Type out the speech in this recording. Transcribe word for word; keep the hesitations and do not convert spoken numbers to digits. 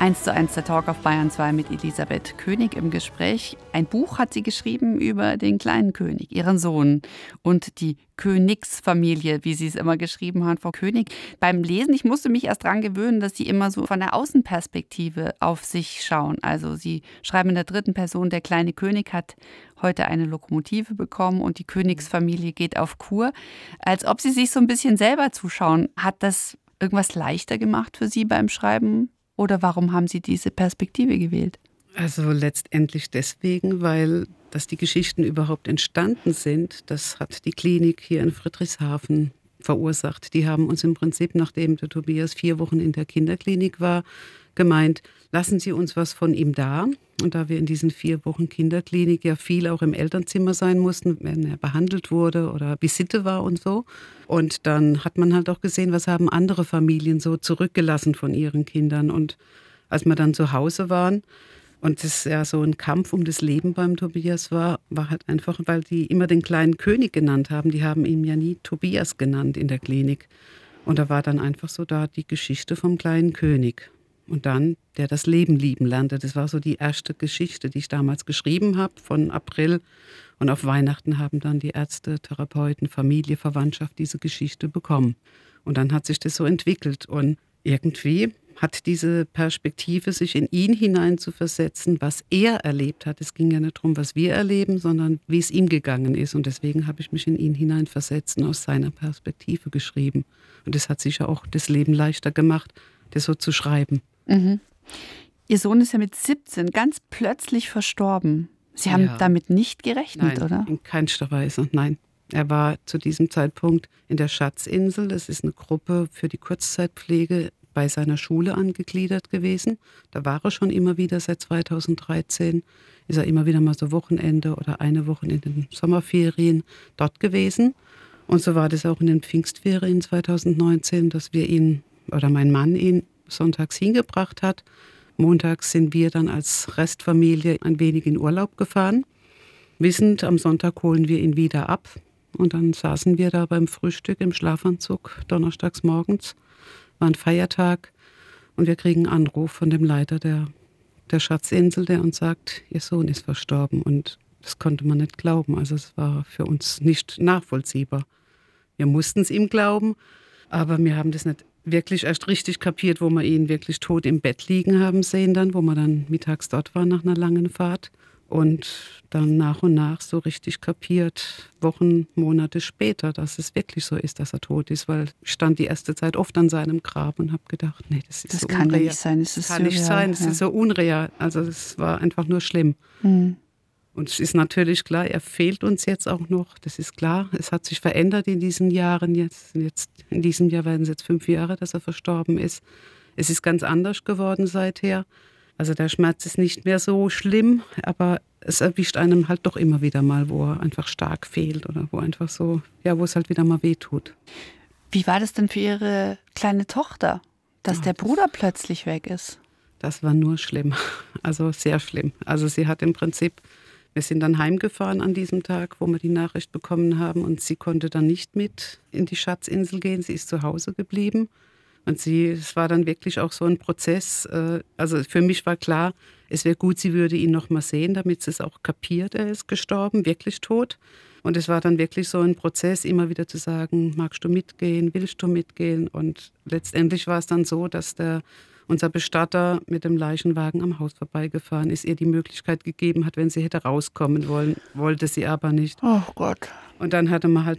eins zu eins der Talk auf Bayern zwei mit Elisabeth König im Gespräch. Ein Buch hat sie geschrieben über den kleinen König, ihren Sohn und die Königsfamilie, wie sie es immer geschrieben hat, Frau König. Beim Lesen, ich musste mich erst daran gewöhnen, dass sie immer so von der Außenperspektive auf sich schauen. Also sie schreiben in der dritten Person, der kleine König hat heute eine Lokomotive bekommen und die Königsfamilie geht auf Kur. Als ob sie sich so ein bisschen selber zuschauen. Hat das irgendwas leichter gemacht für Sie beim Schreiben? Oder warum haben Sie diese Perspektive gewählt? Also letztendlich deswegen, weil dass die Geschichten überhaupt entstanden sind, das hat die Klinik hier in Friedrichshafen verursacht. Die haben uns im Prinzip, nachdem der Tobias vier Wochen in der Kinderklinik war, gemeint, lassen Sie uns was von ihm da. Und da wir in diesen vier Wochen Kinderklinik ja viel auch im Elternzimmer sein mussten, wenn er behandelt wurde oder Visite war und so. Und dann hat man halt auch gesehen, was haben andere Familien so zurückgelassen von ihren Kindern. Und als wir dann zu Hause waren und es ja so ein Kampf um das Leben beim Tobias war, war halt einfach, weil die immer den kleinen König genannt haben. Die haben ihn ja nie Tobias genannt in der Klinik. Und da war dann einfach so da die Geschichte vom kleinen König. Und dann, der das Leben lieben lernte. Das war so die erste Geschichte, die ich damals geschrieben habe, von April. Und auf Weihnachten haben dann die Ärzte, Therapeuten, Familie, Verwandtschaft diese Geschichte bekommen. Und dann hat sich das so entwickelt. Und irgendwie hat diese Perspektive, sich in ihn hinein zu versetzen, was er erlebt hat. Es ging ja nicht darum, was wir erleben, sondern wie es ihm gegangen ist. Und deswegen habe ich mich in ihn hineinversetzt und aus seiner Perspektive geschrieben. Und das hat sicher auch das Leben leichter gemacht, das so zu schreiben. Mhm. Ihr Sohn ist ja mit siebzehn ganz plötzlich verstorben. Sie haben Ja. damit nicht gerechnet, Nein, oder? in keinster Weise, nein. Er war zu diesem Zeitpunkt in der Schatzinsel. Das ist eine Gruppe für die Kurzzeitpflege bei seiner Schule angegliedert gewesen. Da war er schon immer wieder seit zweitausenddreizehn. Ist er immer wieder mal so Wochenende oder eine Woche in den Sommerferien dort gewesen. Und so war das auch in den Pfingstferien zweitausendneunzehn, dass wir ihn oder mein Mann ihn sonntags hingebracht hat. Montags sind wir dann als Restfamilie ein wenig in Urlaub gefahren. Wissend, am Sonntag holen wir ihn wieder ab. Und dann saßen wir da beim Frühstück im Schlafanzug, donnerstags morgens. War ein Feiertag. Und wir kriegen einen Anruf von dem Leiter der, der Schatzinsel, der uns sagt, Ihr Sohn ist verstorben. Und das konnte man nicht glauben. Also es war für uns nicht nachvollziehbar. Wir mussten es ihm glauben, aber wir haben das nicht wirklich erst richtig kapiert, wo wir ihn wirklich tot im Bett liegen haben sehen dann, wo wir dann mittags dort waren nach einer langen Fahrt. Und dann nach und nach so richtig kapiert, Wochen, Monate später, dass es wirklich so ist, dass er tot ist. Weil ich stand die erste Zeit oft an seinem Grab und habe gedacht, nee, das ist Das so kann ja unreal. nicht sein. Es ist Das kann nicht surreal, sein, es ja. ist so unreal. Also es war einfach nur schlimm. Mhm. Und es ist natürlich klar, er fehlt uns jetzt auch noch. Das ist klar. Es hat sich verändert in diesen Jahren. Jetzt, jetzt in diesem Jahr werden es jetzt fünf Jahre, dass er verstorben ist. Es ist ganz anders geworden seither. Also der Schmerz ist nicht mehr so schlimm, aber es erwischt einem halt doch immer wieder mal, wo er einfach stark fehlt oder wo einfach so, ja, wo es halt wieder mal wehtut. Wie war das denn für Ihre kleine Tochter, dass Ja, der Bruder plötzlich weg ist? Das war nur schlimm, also sehr schlimm. Also sie hat im Prinzip, wir sind dann heimgefahren an diesem Tag, wo wir die Nachricht bekommen haben und sie konnte dann nicht mit in die Schatzinsel gehen, sie ist zu Hause geblieben. Und sie, es war dann wirklich auch so ein Prozess, äh, also für mich war klar, es wäre gut, sie würde ihn noch mal sehen, damit sie es auch kapiert, er ist gestorben, wirklich tot. Und es war dann wirklich so ein Prozess, immer wieder zu sagen, magst du mitgehen, willst du mitgehen? Und letztendlich war es dann so, dass der unser Bestatter mit dem Leichenwagen am Haus vorbeigefahren ist, ihr die Möglichkeit gegeben hat, wenn sie hätte rauskommen wollen, wollte sie aber nicht. Oh Gott. Und dann hatte man halt